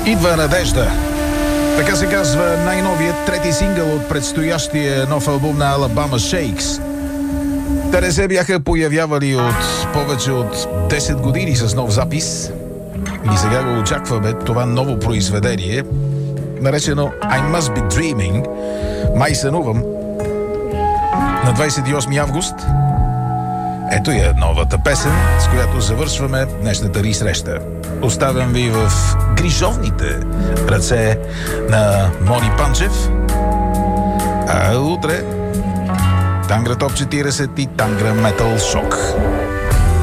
Идва надежда. Така се казва най-новият трети сингъл от предстоящия нов албум на Alabama Shakes. Те не се бяха появявали от повече от 10 години с нов запис. И сега го очакваме това ново произведение, наречено I Must Be Dreaming. Май сънувам. На 28 август. Ето я новата песен, с която завършваме днешната ни среща. Оставям ви в грижовните ръце на Мони Панчев. А утре Тангра Топ 40 и Тангра Метал Шок.